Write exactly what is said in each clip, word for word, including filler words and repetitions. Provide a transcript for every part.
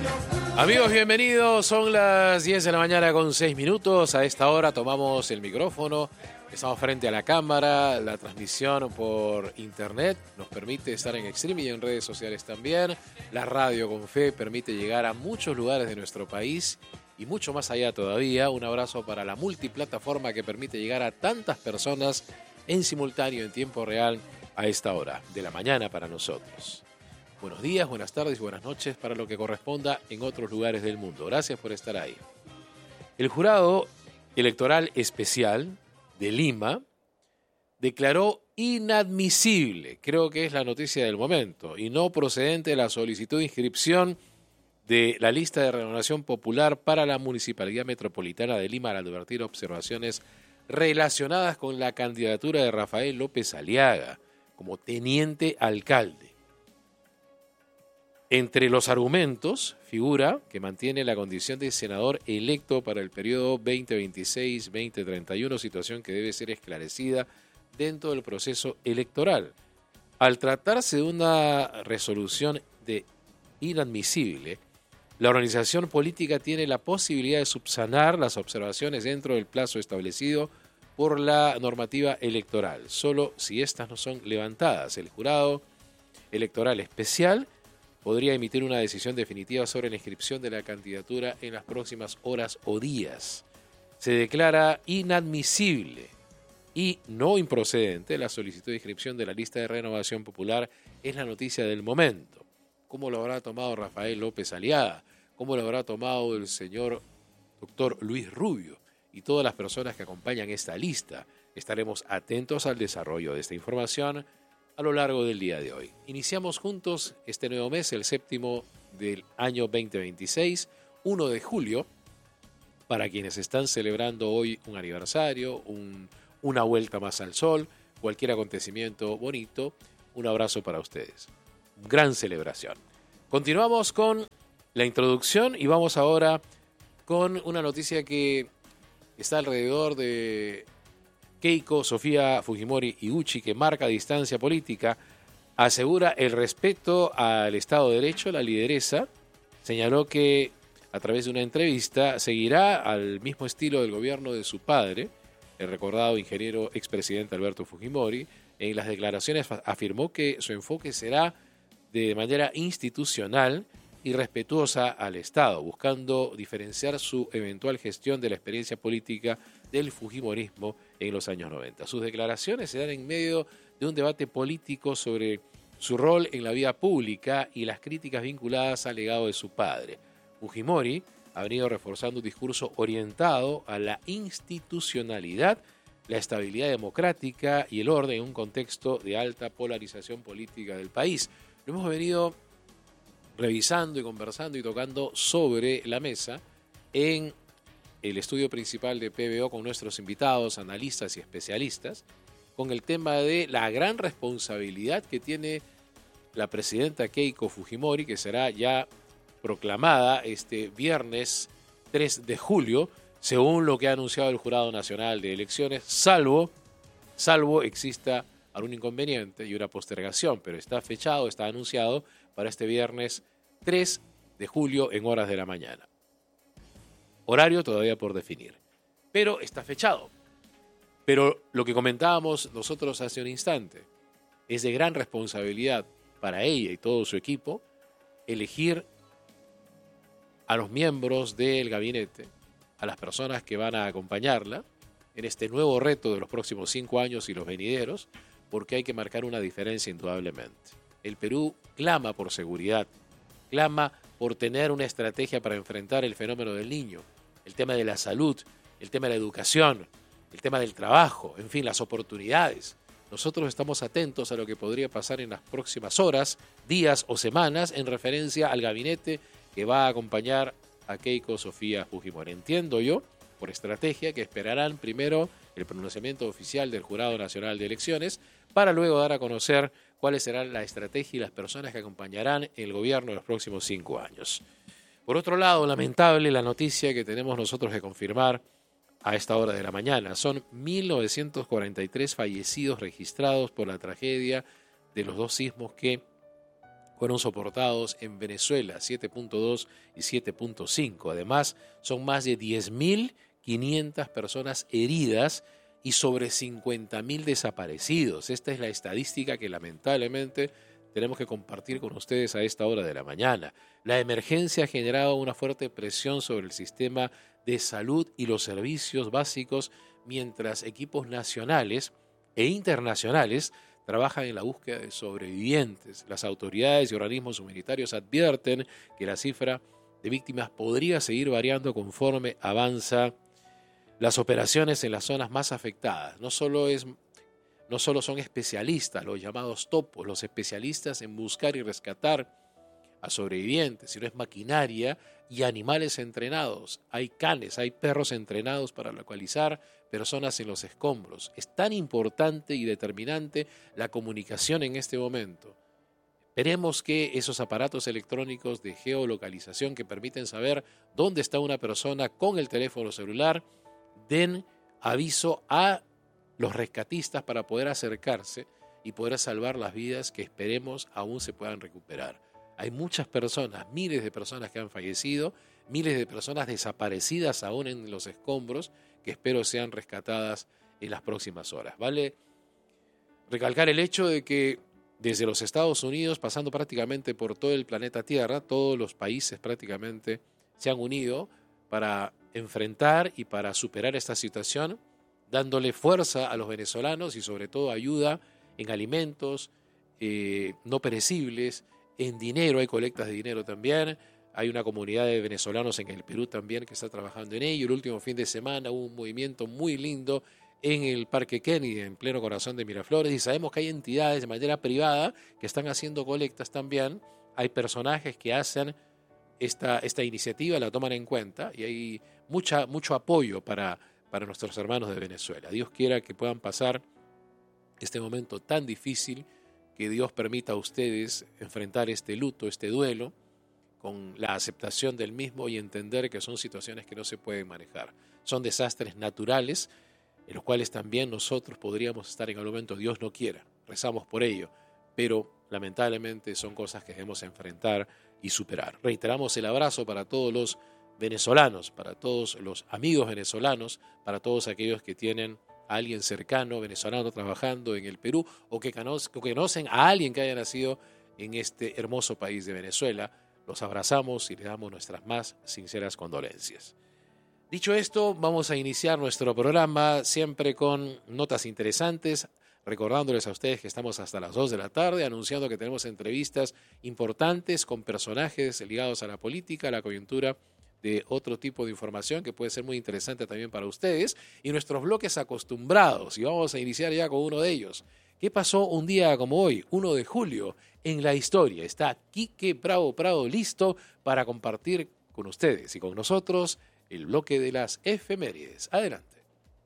Amigos, bienvenidos. Son las diez de la mañana con seis minutos. A esta hora tomamos el micrófono. Estamos frente a la cámara. La transmisión por internet nos permite estar en streaming y en redes sociales también. La radio con fe permite llegar a muchos lugares de nuestro país y mucho más allá todavía. Un abrazo para la multiplataforma que permite llegar a tantas personas en simultáneo, en tiempo real, a esta hora de la mañana para nosotros. Buenos días, buenas tardes y buenas noches para lo que corresponda en otros lugares del mundo. Gracias por estar ahí. El Jurado Electoral Especial de Lima declaró inadmisible, creo que es la noticia del momento, y no procedente de la solicitud de inscripción de la lista de renovación popular para la Municipalidad Metropolitana de Lima al advertir observaciones relacionadas con la candidatura de Rafael López Aliaga como teniente alcalde. Entre los argumentos figura que mantiene la condición de senador electo para el periodo veinte veintiséis veinte treinta y uno, situación que debe ser esclarecida dentro del proceso electoral. Al tratarse de una resolución de inadmisible, la organización política tiene la posibilidad de subsanar las observaciones dentro del plazo establecido por la normativa electoral, solo si éstas no son levantadas. El Jurado Electoral Especial podría emitir una decisión definitiva sobre la inscripción de la candidatura en las próximas horas o días. Se declara inadmisible y no improcedente la solicitud de inscripción de la lista de renovación popular. Es la noticia del momento. ¿Cómo lo habrá tomado Rafael López Aliaga? ¿Cómo lo habrá tomado el señor doctor Luis Rubio y todas las personas que acompañan esta lista? Estaremos atentos al desarrollo de esta información a lo largo del día de hoy. Iniciamos juntos este nuevo mes, el séptimo del año veinte veintiséis, primero de julio, para quienes están celebrando hoy un aniversario, un, una vuelta más al sol, cualquier acontecimiento bonito, un abrazo para ustedes. Gran celebración. Continuamos con la introducción y vamos ahora con una noticia que está alrededor de Keiko Sofía Fujimori Iguchi, que marca distancia política, asegura el respeto al Estado de Derecho. La lideresa señaló que a través de una entrevista seguirá al mismo estilo del gobierno de su padre, el recordado ingeniero expresidente Alberto Fujimori. En las declaraciones afirmó que su enfoque será de manera institucional y respetuosa al Estado, buscando diferenciar su eventual gestión de la experiencia política del fujimorismo en los años noventa. Sus declaraciones se dan en medio de un debate político sobre su rol en la vida pública y las críticas vinculadas al legado de su padre. Fujimori ha venido reforzando un discurso orientado a la institucionalidad, la estabilidad democrática y el orden en un contexto de alta polarización política del país. Lo hemos venido revisando y conversando y tocando sobre la mesa en el estudio principal de P B O con nuestros invitados, analistas y especialistas, con el tema de la gran responsabilidad que tiene la presidenta Keiko Fujimori, que será ya proclamada este viernes tres de julio, según lo que ha anunciado el Jurado Nacional de Elecciones, salvo, salvo exista algún inconveniente y una postergación, pero está fechado, está anunciado para este viernes tres de julio en horas de la mañana. Horario todavía por definir, pero está fechado. Pero lo que comentábamos nosotros hace un instante, es de gran responsabilidad para ella y todo su equipo elegir a los miembros del gabinete, a las personas que van a acompañarla en este nuevo reto de los próximos cinco años y los venideros, porque hay que marcar una diferencia indudablemente. El Perú clama por seguridad, clama por tener una estrategia para enfrentar el fenómeno del niño, el tema de la salud, el tema de la educación, el tema del trabajo, en fin, las oportunidades. Nosotros estamos atentos a lo que podría pasar en las próximas horas, días o semanas en referencia al gabinete que va a acompañar a Keiko Sofía Fujimori. Entiendo yo, por estrategia, que esperarán primero el pronunciamiento oficial del Jurado Nacional de Elecciones para luego dar a conocer cuáles serán la estrategia y las personas que acompañarán el gobierno en los próximos cinco años. Por otro lado, lamentable la noticia que tenemos nosotros que confirmar a esta hora de la mañana. Son mil novecientos cuarenta y tres fallecidos registrados por la tragedia de los dos sismos que fueron soportados en Venezuela, siete punto dos y siete punto cinco. Además, son más de diez mil quinientas personas heridas y sobre cincuenta mil desaparecidos. Esta es la estadística que lamentablemente tenemos que compartir con ustedes a esta hora de la mañana. La emergencia ha generado una fuerte presión sobre el sistema de salud y los servicios básicos, mientras equipos nacionales e internacionales trabajan en la búsqueda de sobrevivientes. Las autoridades y organismos humanitarios advierten que la cifra de víctimas podría seguir variando conforme avanza las operaciones en las zonas más afectadas. No solo es, no solo son especialistas, los llamados topos, los especialistas en buscar y rescatar a sobrevivientes, sino es maquinaria y animales entrenados. Hay canes, hay perros entrenados para localizar personas en los escombros. Es tan importante y determinante la comunicación en este momento. Esperemos que esos aparatos electrónicos de geolocalización que permiten saber dónde está una persona con el teléfono celular den aviso a los rescatistas para poder acercarse y poder salvar las vidas que esperemos aún se puedan recuperar. Hay muchas personas, miles de personas que han fallecido, miles de personas desaparecidas aún en los escombros que espero sean rescatadas en las próximas horas. Vale recalcar el hecho de que desde los Estados Unidos, pasando prácticamente por todo el planeta Tierra, todos los países prácticamente se han unido para enfrentar y para superar esta situación, dándole fuerza a los venezolanos y sobre todo ayuda en alimentos eh, no perecibles, en dinero, hay colectas de dinero también. Hay una comunidad de venezolanos en el Perú también que está trabajando en ello. El último fin de semana hubo un movimiento muy lindo en el Parque Kennedy, en pleno corazón de Miraflores, y sabemos que hay entidades de manera privada que están haciendo colectas también. Hay personajes que hacen esta, esta iniciativa, la toman en cuenta, y hay mucha, mucho apoyo para, para nuestros hermanos de Venezuela. Dios quiera que puedan pasar este momento tan difícil, que Dios permita a ustedes enfrentar este luto, este duelo, con la aceptación del mismo y entender que son situaciones que no se pueden manejar. Son desastres naturales, en los cuales también nosotros podríamos estar en algún momento, Dios no quiera, rezamos por ello, pero lamentablemente son cosas que debemos enfrentar y superar. Reiteramos el abrazo para todos los venezolanos, para todos los amigos venezolanos, para todos aquellos que tienen a alguien cercano venezolano trabajando en el Perú o que conocen a alguien que haya nacido en este hermoso país de Venezuela. Los abrazamos y les damos nuestras más sinceras condolencias. Dicho esto, vamos a iniciar nuestro programa siempre con notas interesantes, recordándoles a ustedes que estamos hasta las dos de la tarde, anunciando que tenemos entrevistas importantes con personajes ligados a la política, a la coyuntura, de otro tipo de información que puede ser muy interesante también para ustedes, y nuestros bloques acostumbrados, y vamos a iniciar ya con uno de ellos. ¿Qué pasó un día como hoy, uno de julio, en la historia? Está Quique Bravo Prado listo para compartir con ustedes y con nosotros el bloque de las efemérides. Adelante.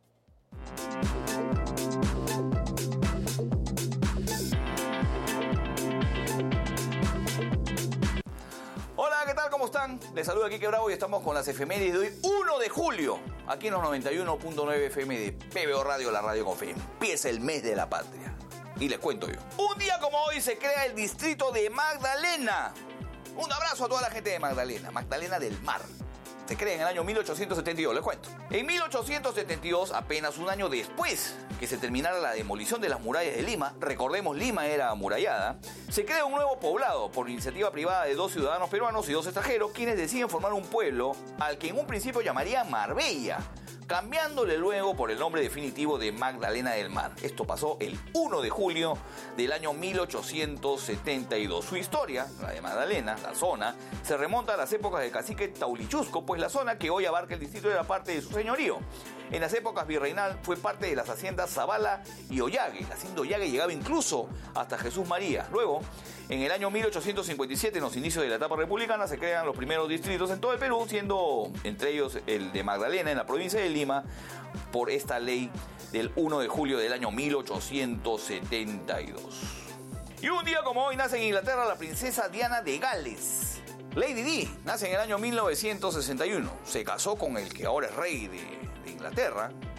Hola, ¿qué tal? ¿Cómo están? Les saluda Quique Bravo y estamos con las efemérides de hoy, uno de julio, aquí en los noventa y uno punto nueve F M de P B O Radio, la radio con fe. Empieza el mes de la patria. Y les cuento yo. Un día como hoy se crea el distrito de Magdalena. Un abrazo a toda la gente de Magdalena, Magdalena del Mar. Se crea en el año mil ochocientos setenta y dos, les cuento. En mil ochocientos setenta y dos, apenas un año después que se terminara la demolición de las murallas de Lima, recordemos, Lima era amurallada, se crea un nuevo poblado por iniciativa privada de dos ciudadanos peruanos y dos extranjeros, quienes deciden formar un pueblo al que en un principio llamarían Marbella, cambiándole luego por el nombre definitivo de Magdalena del Mar. Esto pasó el uno de julio del año mil ochocientos setenta y dos. Su historia, la de Magdalena, la zona, se remonta a las épocas del cacique Taulichusco, pues la zona que hoy abarca el distrito era parte de su señorío. En las épocas virreinal fue parte de las haciendas Zabala y Ollague. La hacienda Ollague llegaba incluso hasta Jesús María. Luego, en el año mil ochocientos cincuenta y siete, en los inicios de la etapa republicana, se crean los primeros distritos en todo el Perú, siendo entre ellos el de Magdalena en la provincia de Lima, por esta ley del uno de julio del año mil ochocientos setenta y dos. Y un día como hoy nace en Inglaterra la princesa Diana de Gales. Lady Di nace en el año mil novecientos sesenta y uno. Se casó con el que ahora es rey de, de Inglaterra,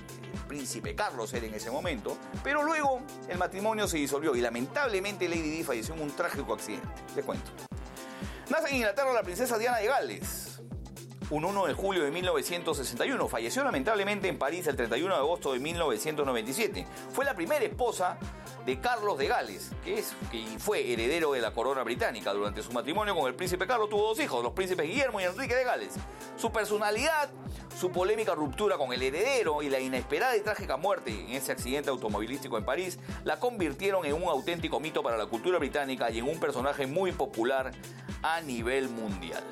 príncipe Carlos era en ese momento, pero luego el matrimonio se disolvió y lamentablemente Lady Di falleció en un trágico accidente. Les cuento. Nace en Inglaterra la princesa Diana de Gales, un uno de julio de mil novecientos sesenta y uno. Falleció lamentablemente en París el treinta y uno de agosto de mil novecientos noventa y siete. Fue la primera esposa de Carlos de Gales, que, es, que fue heredero de la corona británica. Durante su matrimonio con el príncipe Carlos tuvo dos hijos, los príncipes Guillermo y Enrique de Gales. Su personalidad, su polémica ruptura con el heredero y la inesperada y trágica muerte en ese accidente automovilístico en París la convirtieron en un auténtico mito para la cultura británica y en un personaje muy popular a nivel mundial.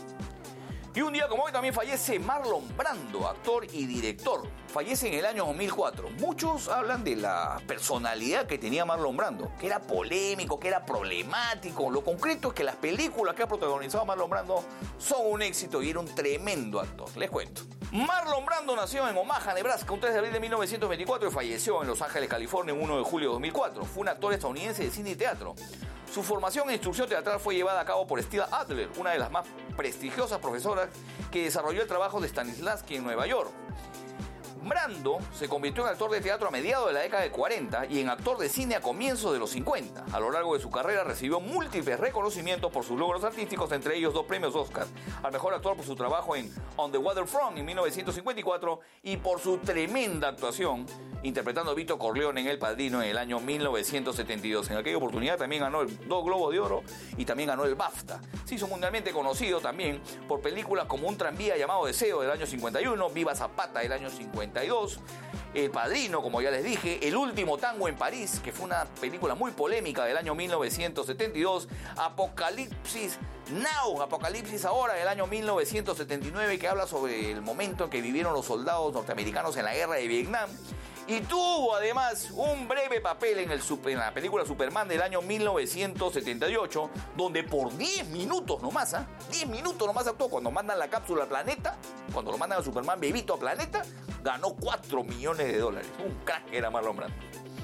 Y un día como hoy también fallece Marlon Brando, actor y director. Fallece en el año dos mil cuatro. Muchos hablan de la personalidad que tenía Marlon Brando, que era polémico, que era problemático. Lo concreto es que las películas que ha protagonizado Marlon Brando son un éxito y era un tremendo actor. Les cuento. Marlon Brando nació en Omaha, Nebraska, un tres de abril de mil novecientos veinticuatro y falleció en Los Ángeles, California, un uno de julio de dos mil cuatro. Fue un actor estadounidense de cine y teatro. Su formación e instrucción teatral fue llevada a cabo por Stella Adler, una de las más prestigiosas profesoras que desarrolló el trabajo de Stanislavski en Nueva York. Brando se convirtió en actor de teatro a mediados de la década de cuarenta y en actor de cine a comienzos de los cincuenta. A lo largo de su carrera recibió múltiples reconocimientos por sus logros artísticos, entre ellos dos premios Oscar al mejor actor por su trabajo en On the Waterfront en mil novecientos cincuenta y cuatro y por su tremenda actuación interpretando a Vito Corleone en El Padrino en el año mil novecientos setenta y dos. En aquella oportunidad también ganó el dos Globos de Oro y también ganó el BAFTA. Se hizo mundialmente conocido también por películas como Un tranvía llamado Deseo del año cincuenta y uno, Viva Zapata del año cincuenta y dos, El Padrino, como ya les dije, El último tango en París, que fue una película muy polémica del año mil novecientos setenta y dos, Apocalipsis Now, Apocalipsis Ahora del año mil novecientos setenta y nueve, que habla sobre el momento en que vivieron los soldados norteamericanos en la guerra de Vietnam. Y tuvo además un breve papel en, el super, en la película Superman del año mil novecientos setenta y ocho, donde por diez minutos nomás, ¿eh? diez minutos nomás actuó cuando mandan la cápsula al planeta, cuando lo mandan a Superman bebito a planeta, ganó cuatro millones de dólares. Un crack era Marlon Brando.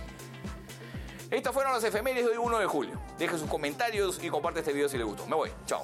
Estas fueron las efemérides de hoy uno de julio. Deje sus comentarios y comparte este video si le gustó. Me voy. Chao.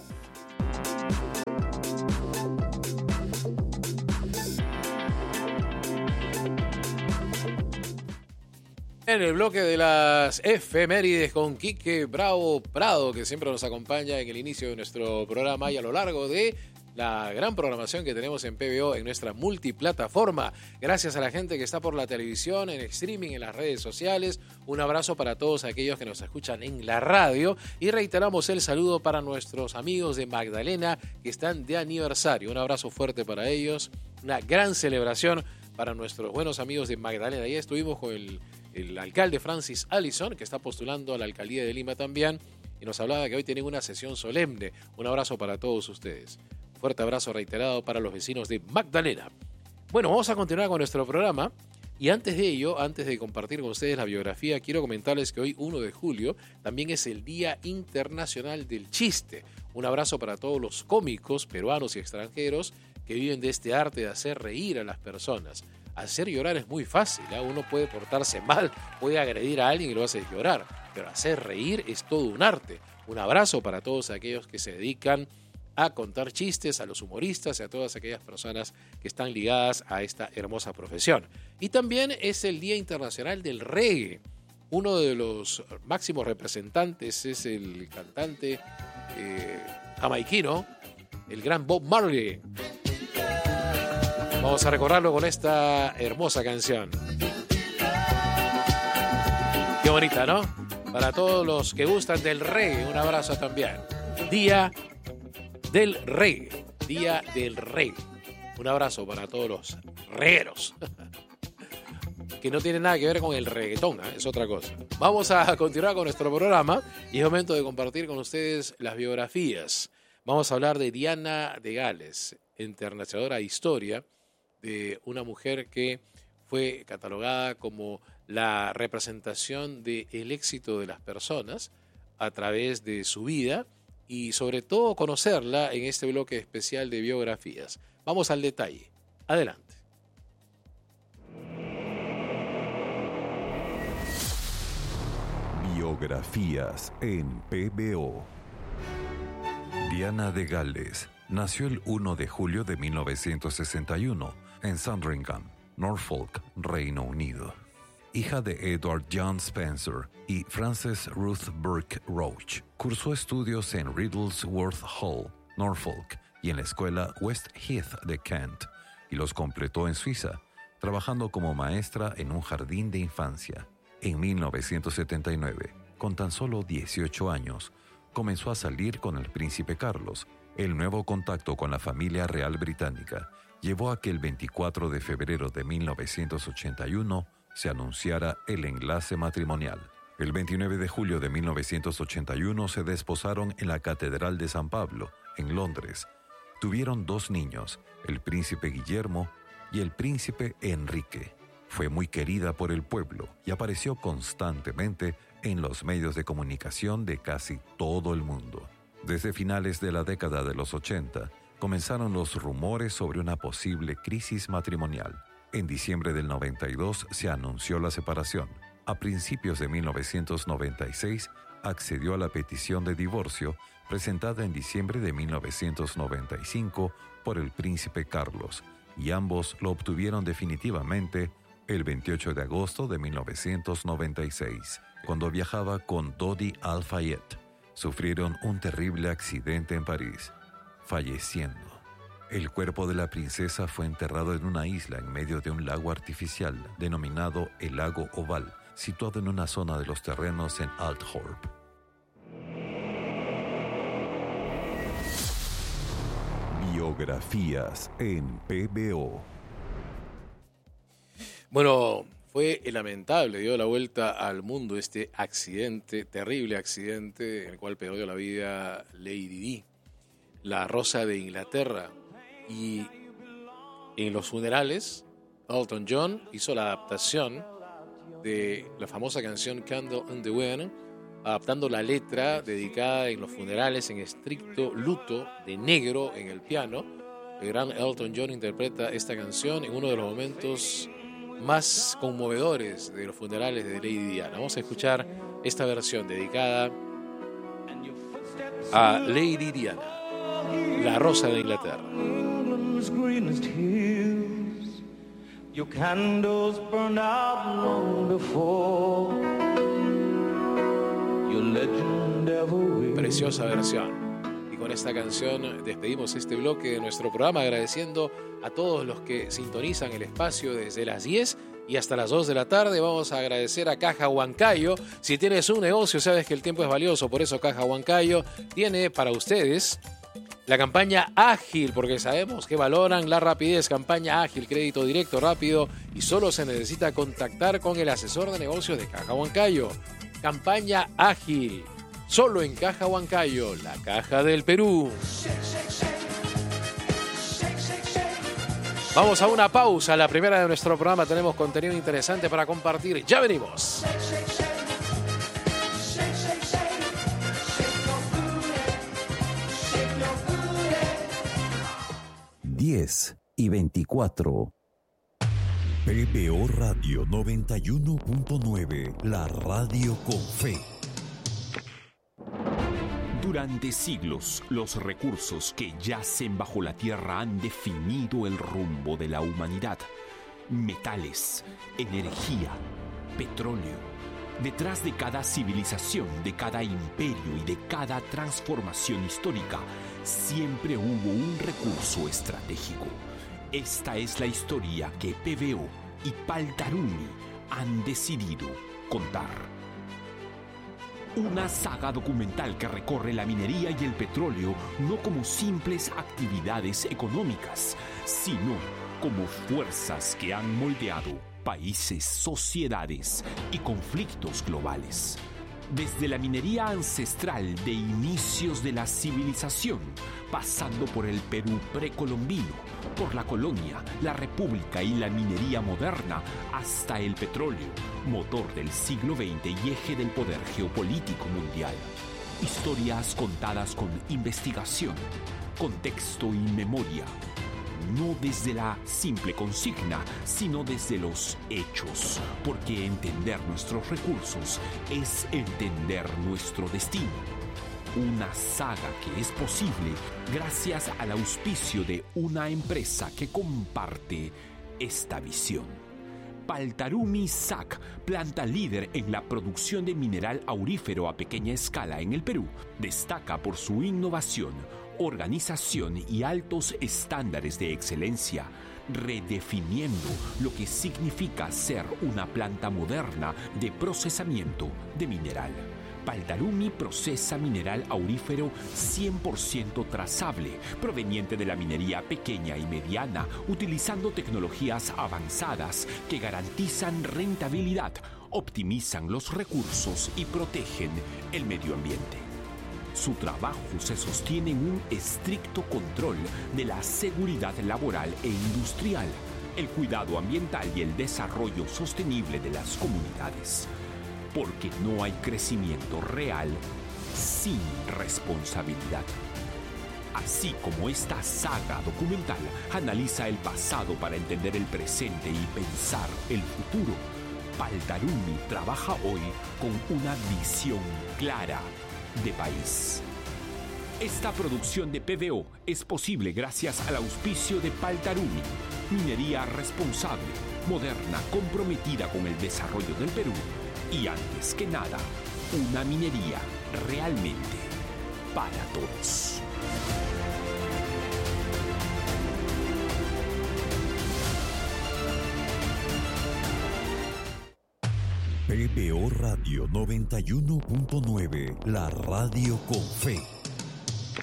En el bloque de las efemérides con Quique Bravo Prado, que siempre nos acompaña en el inicio de nuestro programa y a lo largo de la gran programación que tenemos en P B O en nuestra multiplataforma. Gracias a la gente que está por la televisión, en streaming, en las redes sociales. Un abrazo para todos aquellos que nos escuchan en la radio y reiteramos el saludo para nuestros amigos de Magdalena que están de aniversario. Un abrazo fuerte para ellos. Una gran celebración para nuestros buenos amigos de Magdalena. Ya estuvimos con el el alcalde Francis Allison, que está postulando a la alcaldía de Lima también, y nos hablaba que hoy tienen una sesión solemne. Un abrazo para todos ustedes. Fuerte abrazo reiterado para los vecinos de Magdalena. Bueno, vamos a continuar con nuestro programa, y antes de ello, antes de compartir con ustedes la biografía, quiero comentarles que hoy, uno de julio, también es el Día Internacional del Chiste. Un abrazo para todos los cómicos peruanos y extranjeros que viven de este arte de hacer reír a las personas. Hacer llorar es muy fácil, ¿eh? Uno puede portarse mal, puede agredir a alguien y lo hace llorar, pero hacer reír es todo un arte. Un abrazo para todos aquellos que se dedican a contar chistes, a los humoristas y a todas aquellas personas que están ligadas a esta hermosa profesión. Y también es el Día Internacional del Reggae. Uno de los máximos representantes es el cantante eh, jamaiquino, el gran Bob Marley. Vamos a recordarlo con esta hermosa canción. Qué bonita, ¿no? Para todos los que gustan del reggae, un abrazo también. Día del reggae. Día del reggae. Un abrazo para todos los regueros. Que no tiene nada que ver con el reggaetón, ¿eh? Es otra cosa. Vamos a continuar con nuestro programa y es momento de compartir con ustedes las biografías. Vamos a hablar de Diana de Gales, enternecedora historia de una mujer que fue catalogada como la representación del éxito de las personas a través de su vida y sobre todo conocerla en este bloque especial de biografías. Vamos al detalle. Adelante. Biografías en P B O. Diana de Gales nació el uno de julio de mil novecientos sesenta y uno en Sandringham, Norfolk, Reino Unido. Hija de Edward John Spencer y Frances Ruth Burke Roach, cursó estudios en Riddlesworth Hall, Norfolk, y en la escuela West Heath de Kent, y los completó en Suiza, trabajando como maestra en un jardín de infancia. En mil novecientos setenta y nueve, con tan solo dieciocho años, comenzó a salir con el príncipe Carlos. El nuevo contacto con la familia real británica llevó a que el veinticuatro de febrero de mil novecientos ochenta y uno se anunciara el enlace matrimonial. El veintinueve de julio de mil novecientos ochenta y uno se desposaron en la Catedral de San Pablo, en Londres. Tuvieron dos niños, el príncipe Guillermo y el príncipe Enrique. Fue muy querida por el pueblo y apareció constantemente en los medios de comunicación de casi todo el mundo. Desde finales de la década de los ochenta, comenzaron los rumores sobre una posible crisis matrimonial. En diciembre del noventa y dos se anunció la separación. A principios de mil novecientos noventa y seis accedió a la petición de divorcio presentada en diciembre de mil novecientos noventa y cinco por el príncipe Carlos, y ambos lo obtuvieron definitivamente el veintiocho de agosto de mil novecientos noventa y seis, cuando viajaba con Dodi Al-Fayed. Sufrieron un terrible accidente en París, falleciendo. El cuerpo de la princesa fue enterrado en una isla en medio de un lago artificial denominado el Lago Oval, situado en una zona de los terrenos en Althorp. Biografías en P B O. Bueno, fue lamentable, dio la vuelta al mundo este accidente, terrible accidente en el cual perdió la vida Lady Di, la Rosa de Inglaterra. Y en los funerales, Elton John hizo la adaptación de la famosa canción Candle in the Wind, adaptando la letra dedicada en los funerales en estricto luto de negro en el piano. El gran Elton John interpreta esta canción en uno de los momentos más conmovedores de los funerales de Lady Diana. Vamos a escuchar esta versión dedicada a Lady Diana, la Rosa de Inglaterra. Your candles burned out long before your legend ever will. Preciosa versión. Y con esta canción despedimos este bloque de nuestro programa, agradeciendo a todos los que sintonizan el espacio desde las diez y hasta las dos de la tarde. Vamos a agradecer a Caja Huancayo. Si tienes un negocio, sabes que el tiempo es valioso, por eso Caja Huancayo tiene para ustedes la campaña ágil, porque sabemos que valoran la rapidez. Campaña ágil, crédito directo, rápido, y solo se necesita contactar con el asesor de negocios de Caja Huancayo. Campaña ágil, solo en Caja Huancayo, la caja del Perú. Vamos a una pausa, la primera de nuestro programa. Tenemos contenido interesante para compartir. Ya venimos. diez y veinticuatro. P B O Radio noventa y uno punto nueve, la radio con fe. Durante siglos, los recursos que yacen bajo la tierra han definido el rumbo de la humanidad. Metales, energía, petróleo. Detrás de cada civilización, de cada imperio y de cada transformación histórica, siempre hubo un recurso estratégico. Esta es la historia que P B O y Paltaruni han decidido contar. Una saga documental que recorre la minería y el petróleo no como simples actividades económicas, sino como fuerzas que han moldeado países, sociedades y conflictos globales. Desde la minería ancestral de inicios de la civilización, pasando por el Perú precolombino, por la colonia, la república y la minería moderna, hasta el petróleo, motor del siglo veinte y eje del poder geopolítico mundial. Historias contadas con investigación, contexto y memoria. No desde la simple consigna, sino desde los hechos, porque entender nuestros recursos es entender nuestro destino. Una saga que es posible gracias al auspicio de una empresa que comparte esta visión. Paltarumi S A C, planta líder en la producción de mineral aurífero a pequeña escala en el Perú, destaca por su innovación, organización y altos estándares de excelencia, redefiniendo lo que significa ser una planta moderna de procesamiento de mineral. Paltarumi procesa mineral aurífero cien por ciento trazable, proveniente de la minería pequeña y mediana, utilizando tecnologías avanzadas que garantizan rentabilidad, optimizan los recursos y protegen el medio ambiente. Su trabajo se sostiene en un estricto control de la seguridad laboral e industrial, el cuidado ambiental y el desarrollo sostenible de las comunidades. Porque no hay crecimiento real sin responsabilidad. Así como esta saga documental analiza el pasado para entender el presente y pensar el futuro, Paltarumi trabaja hoy con una visión clara de país. Esta producción de P V O es posible gracias al auspicio de Paltarumi, minería responsable, moderna, comprometida con el desarrollo del Perú y, antes que nada, una minería realmente para todos. P V O Radio noventa y uno punto nueve, la radio con fe.